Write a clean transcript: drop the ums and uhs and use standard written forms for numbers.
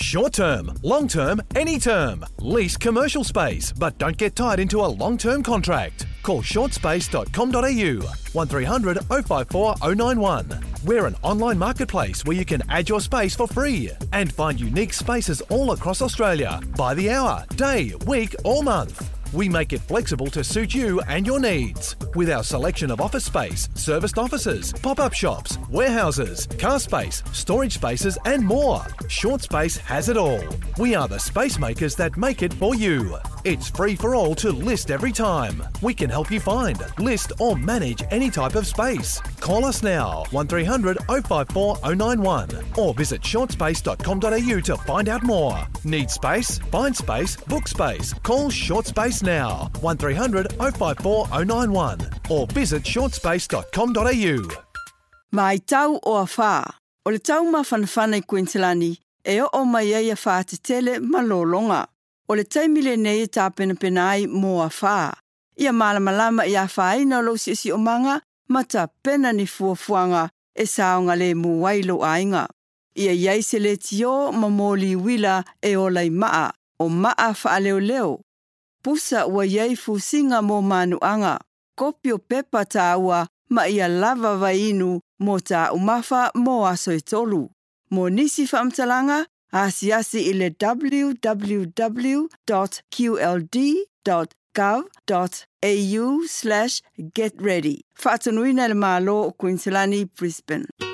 Short term, long term, any term. Lease commercial space, but don't get tied into a long-term contract. Call shortspace.com.au 1300 054 091. We're an online marketplace where you can add your space for free and find unique spaces all across Australia by the hour, day, week or month. We make it flexible to suit you and your needs. With our selection of office space, serviced offices, pop-up shops, warehouses, car space, storage spaces and more. Short Space has it all. We are the space makers that make it for you. It's free for all to list every time. We can help you find, list or manage any type of space. Call us now, 1300 054 091 or visit shortspace.com.au to find out more. Need space? Find space, book space. Call Short Space now, 1300 054 091 or visit shortspace.com.au. Mai tau o a whā. O le tau mawhanawhana I Queenslandi, e o mai ai a whā te tele malolonga. O le taimile nei e tāpena ai mō a whā. Ia malamalama I a whāina lo si o manga, ma ta pena ni fuafuanga e saonga le muwailo ainga. Ia iai se le tio ma mōli wila e o lai maa, o maa whaaleo leo. Pusa ua iai fusinga mō manuanga, kopi o pepa tāua ma ia lava vainu mō tā umafa mō aso e tolu. Mō nisi whaamtalanga, asiasi I le www.qld.gov.au/getready. Whaatanuina le malo o Queenslandi, Brisbane.